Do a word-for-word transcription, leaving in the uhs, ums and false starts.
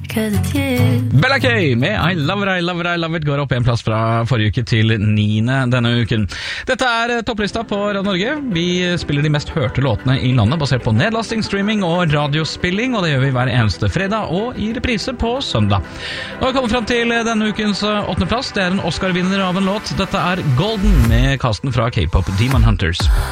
'cause it's you. Bella Kay med I Love It, I Love It, I Love It går opp en plass fra forrige uke til niende denne uken. Dette er topplista på Radio Norge. Vi spiller de mest hørte låtene i landet basert på nedlasting, streaming og radiospilling, og det gjør vi hver eneste fredag og i reprise på søndag. Nå har vi kommet frem til denne ukens åttende plass. Det er en Oscar-vinner av en låt. Dette er Golden med kasten fra K-pop Demon Hunters.